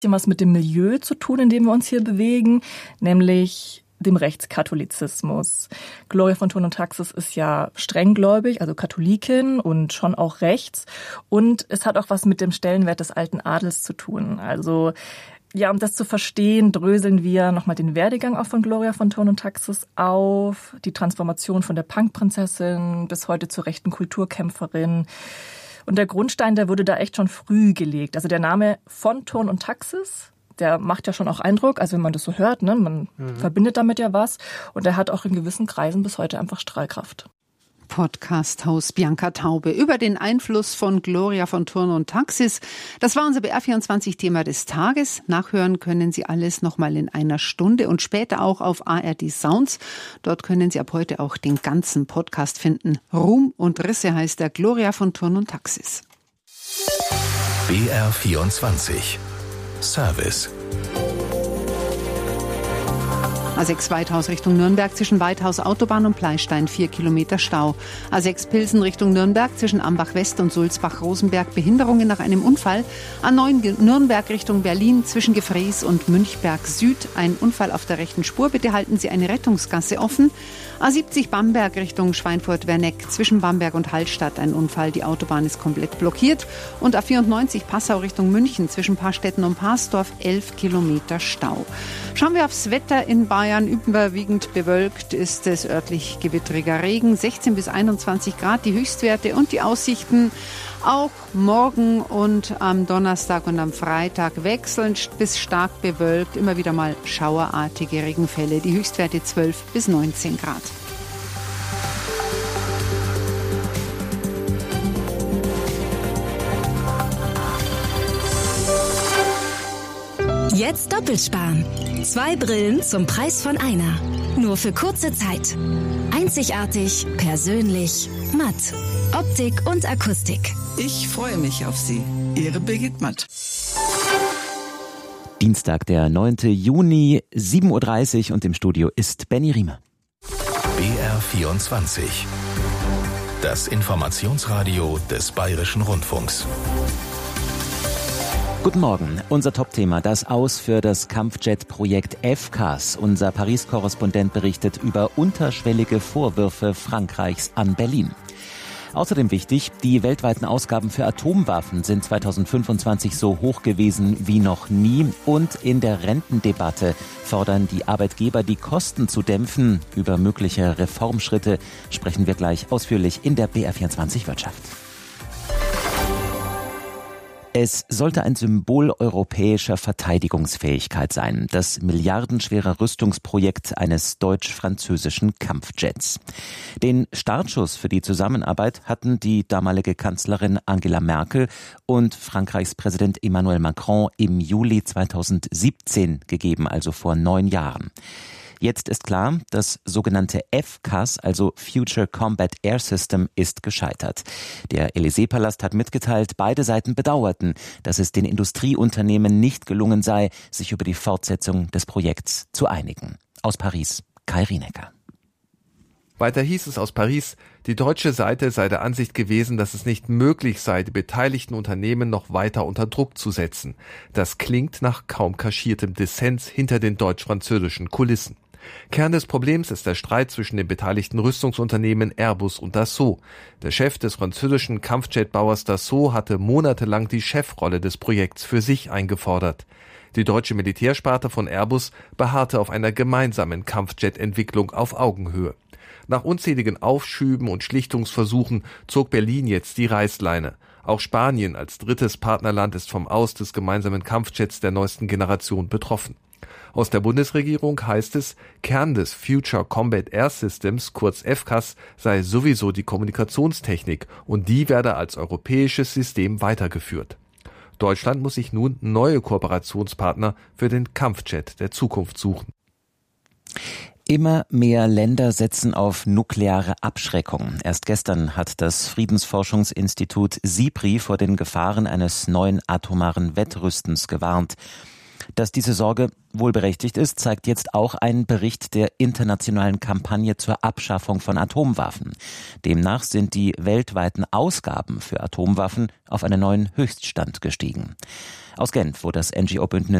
Was mit dem Milieu zu tun, in dem wir uns hier bewegen, nämlich dem Rechtskatholizismus. Gloria von Thurn und Taxis ist ja strenggläubig, also Katholikin und schon auch rechts. Und es hat auch was mit dem Stellenwert des alten Adels zu tun. Also ja, um das zu verstehen, dröseln wir nochmal den Werdegang auch von Gloria von Thurn und Taxis auf, die Transformation von der Punkprinzessin bis heute zur rechten Kulturkämpferin. Und der Grundstein, der wurde da echt schon früh gelegt. Also der Name von Thurn und Taxis, der macht ja schon auch Eindruck, also wenn man das so hört, ne, man verbindet damit ja was. Und der hat auch in gewissen Kreisen bis heute einfach Strahlkraft. Podcast-Haus Bianca Taube über den Einfluss von Gloria von Thurn und Taxis. Das war unser BR24-Thema des Tages. Nachhören können Sie alles nochmal in einer Stunde und später auch auf ARD Sounds. Dort können Sie ab heute auch den ganzen Podcast finden. Ruhm und Risse heißt der Gloria von Thurn und Taxis. BR24 Service. A6 Weithaus Richtung Nürnberg zwischen Weithaus Autobahn und Pleistein 4 Kilometer Stau. A6 Pilsen Richtung Nürnberg zwischen Ambach West und Sulzbach-Rosenberg Behinderungen nach einem Unfall. A9 Nürnberg Richtung Berlin zwischen Gefrees und Münchberg Süd ein Unfall auf der rechten Spur. Bitte halten Sie eine Rettungsgasse offen. A70 Bamberg Richtung Schweinfurt-Werneck zwischen Bamberg und Hallstatt ein Unfall. Die Autobahn ist komplett blockiert. Und A94 Passau Richtung München zwischen Paarstetten und Parsdorf 11 Kilometer Stau. Schauen wir aufs Wetter in Bayern. Überwiegend bewölkt ist es, örtlich gewittriger Regen, 16 bis 21 Grad die Höchstwerte und die Aussichten auch morgen und am Donnerstag und am Freitag wechselnd bis stark bewölkt, immer wieder mal schauerartige Regenfälle, die Höchstwerte 12 bis 19 Grad. Jetzt doppelt sparen. 2 Brillen zum Preis von einer. Nur für kurze Zeit. Einzigartig, persönlich, matt. Optik und Akustik. Ich freue mich auf Sie. Ihre Birgit Matt. Dienstag, der 9. Juni, 7.30 Uhr und im Studio ist Benny Riemer. BR24. Das Informationsradio des Bayerischen Rundfunks. Guten Morgen. Unser Topthema, das Aus für das Kampfjet-Projekt FCAS. Unser Paris-Korrespondent berichtet über unterschwellige Vorwürfe Frankreichs an Berlin. Außerdem wichtig, die weltweiten Ausgaben für Atomwaffen sind 2025 so hoch gewesen wie noch nie. Und in der Rentendebatte fordern die Arbeitgeber, die Kosten zu dämpfen. Über mögliche Reformschritte sprechen wir gleich ausführlich in der BR24 Wirtschaft. Es sollte ein Symbol europäischer Verteidigungsfähigkeit sein, das milliardenschwere Rüstungsprojekt eines deutsch-französischen Kampfjets. Den Startschuss für die Zusammenarbeit hatten die damalige Kanzlerin Angela Merkel und Frankreichs Präsident Emmanuel Macron im Juli 2017 gegeben, also vor 9 Jahren. Jetzt ist klar, das sogenannte FCAS, also Future Combat Air System, ist gescheitert. Der Élysée-Palast hat mitgeteilt, beide Seiten bedauerten, dass es den Industrieunternehmen nicht gelungen sei, sich über die Fortsetzung des Projekts zu einigen. Aus Paris, Kai Rienecker. Weiter hieß es aus Paris, die deutsche Seite sei der Ansicht gewesen, dass es nicht möglich sei, die beteiligten Unternehmen noch weiter unter Druck zu setzen. Das klingt nach kaum kaschiertem Dissens hinter den deutsch-französischen Kulissen. Kern des Problems ist der Streit zwischen den beteiligten Rüstungsunternehmen Airbus und Dassault. Der Chef des französischen Kampfjetbauers Dassault hatte monatelang die Chefrolle des Projekts für sich eingefordert. Die deutsche Militärsparte von Airbus beharrte auf einer gemeinsamen Kampfjet-Entwicklung auf Augenhöhe. Nach unzähligen Aufschüben und Schlichtungsversuchen zog Berlin jetzt die Reißleine. Auch Spanien als drittes Partnerland ist vom Aus des gemeinsamen Kampfjets der neuesten Generation betroffen. Aus der Bundesregierung heißt es, Kern des Future Combat Air Systems, kurz FCAS, sei sowieso die Kommunikationstechnik und die werde als europäisches System weitergeführt. Deutschland muss sich nun neue Kooperationspartner für den Kampfjet der Zukunft suchen. Immer mehr Länder setzen auf nukleare Abschreckung. Erst gestern hat das Friedensforschungsinstitut SIPRI vor den Gefahren eines neuen atomaren Wettrüstens gewarnt. Dass diese Sorge wohl berechtigt ist, zeigt jetzt auch ein Bericht der internationalen Kampagne zur Abschaffung von Atomwaffen. Demnach sind die weltweiten Ausgaben für Atomwaffen auf einen neuen Höchststand gestiegen. Aus Genf, wo das NGO-Bündnis